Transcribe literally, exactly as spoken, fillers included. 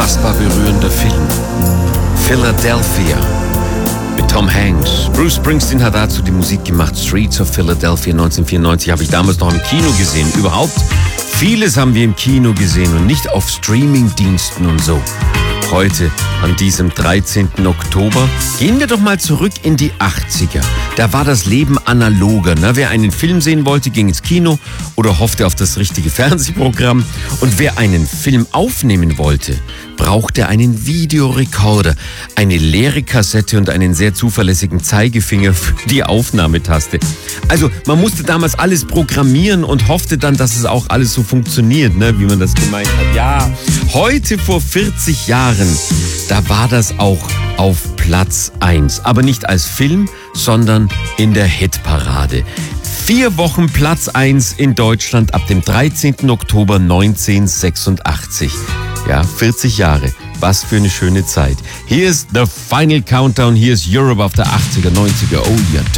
unfassbar berührender Film. Philadelphia mit Tom Hanks. Bruce Springsteen hat dazu die Musik gemacht. Streets of Philadelphia neunzehnhundertvierundneunzig habe ich damals noch im Kino gesehen. Überhaupt, vieles haben wir im Kino gesehen und nicht auf Streamingdiensten und so. Heute, an diesem dreizehnten Oktober, gehen wir doch mal zurück in die achtziger. Da war das Leben analoger. Ne? Wer einen Film sehen wollte, ging ins Kino oder hoffte auf das richtige Fernsehprogramm. Und wer einen Film aufnehmen wollte, brauchte einen Videorekorder, eine leere Kassette und einen sehr zuverlässigen Zeigefinger für die Aufnahmetaste. Also man musste damals alles programmieren und hoffte dann, dass es auch alles so funktioniert, ne? Wie man das gemeint hat. Ja, heute vor vierzig Jahren, da war das auch auf Platz eins. Aber nicht als Film, sondern in der Hitparade. Vier Wochen Platz eins in Deutschland ab dem dreizehnten Oktober neunzehnhundertsechsundachtzig. Ja, vierzig Jahre. Was für eine schöne Zeit. Hier ist The Final Countdown. Hier ist Europe auf der achtziger, neunziger. Oh ja.